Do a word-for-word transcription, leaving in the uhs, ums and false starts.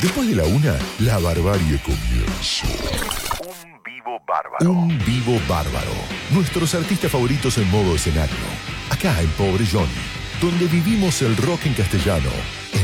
Después de la una, la barbarie comienza. Un vivo bárbaro. Un vivo bárbaro. Nuestros artistas favoritos en modo escenario. Acá en Pobre Johnny, donde vivimos el rock en castellano en